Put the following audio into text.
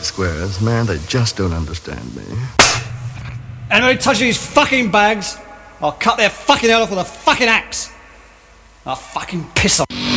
squares. Man, they just don't understand me. Anybody touches these fucking bags, I'll cut their fucking head off with a fucking axe. I'll fucking piss on.